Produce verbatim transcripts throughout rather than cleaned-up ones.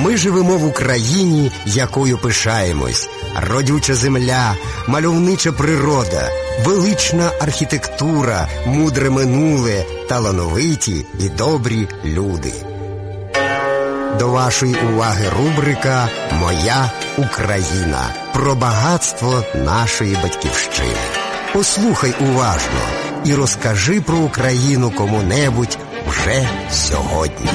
Ми живемо в Україні, якою пишаємось. Родюча земля, мальовнича природа, велична архітектура, мудре минуле, талановиті і добрі люди. До вашої уваги рубрика «Моя Україна» про багатство нашої батьківщини. Послухай уважно і розкажи про Україну кому-небудь вже сьогодні.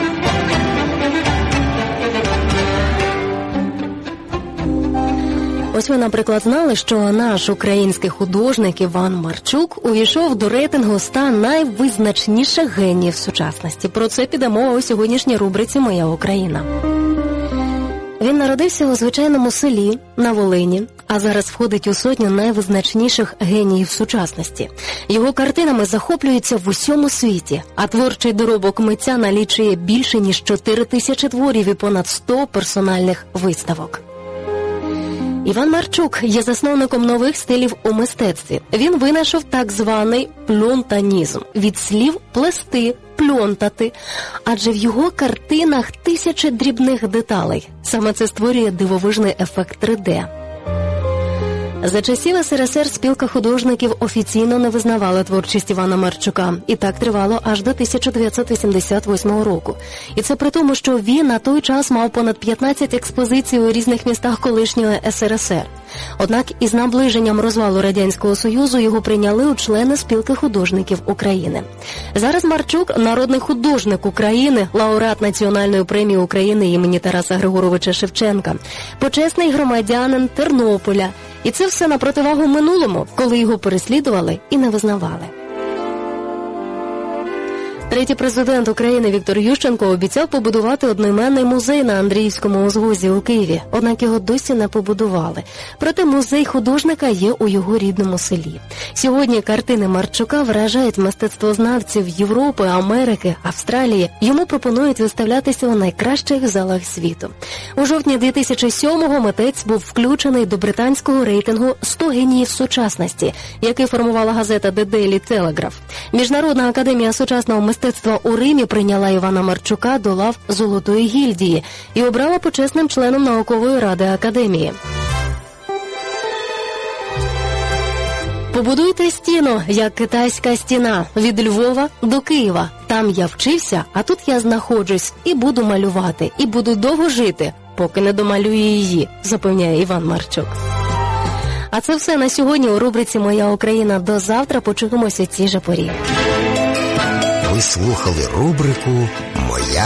Ось ви, наприклад, знали, що наш український художник Іван Марчук увійшов до рейтингу ста найвизначніших геніїв сучасності. Про це піде мова у сьогоднішній рубриці «Моя Україна». Він народився у звичайному селі на Волині, а зараз входить у сотню найвизначніших геніїв сучасності. Його картинами захоплюються в усьому світі, а творчий доробок митця налічує більше ніж чотири тисячі творів і понад сто персональних виставок. Іван Марчук є засновником нових стилів у мистецтві. Він винайшов так званий пльонтанізм – від слів «плести», «пльонтати», адже в його картинах тисячі дрібних деталей. Саме це створює дивовижний ефект три де. За часів ес ер ес ер спілка художників офіційно не визнавала творчість Івана Марчука. І так тривало аж до тисяча дев'ятсот вісімдесят восьмого року. І це при тому, що він на той час мав понад п'ятнадцять експозицій у різних містах колишнього ес ер ес ер. Однак із наближенням розвалу Радянського Союзу його прийняли у члени спілки художників України. Зараз Марчук – народний художник України, лауреат Національної премії України імені Тараса Григоровича Шевченка, почесний громадянин Тернополя. І це все на противагу минулому, коли його переслідували і не визнавали. Третій президент України Віктор Ющенко обіцяв побудувати одноіменний музей на Андріївському узвозі у Києві, однак його досі не побудували. Проте музей художника є у його рідному селі. Сьогодні картини Марчука вражають мистецтвознавців Європи, Америки, Австралії. Йому пропонують виставлятися у найкращих залах світу. У жовтні дві тисячі сьомого митець був включений до британського рейтингу сто геніїв сучасності, який формувала газета The Daily Telegraph. Міжнародна академія сучасного мистецтва Мистецтва у Римі прийняла Івана Марчука до лав Золотої гільдії і обрала почесним членом наукової ради академії. Побудуйте стіну, як китайська стіна, від Львова до Києва. Там я вчився, а тут я знаходжусь і буду малювати, і буду довго жити, поки не домалюю її, запевняє Іван Марчук. А це все на сьогодні у рубриці «Моя Україна». До завтра, почуємося в цій же порі. Ви слухали рубрику «Моя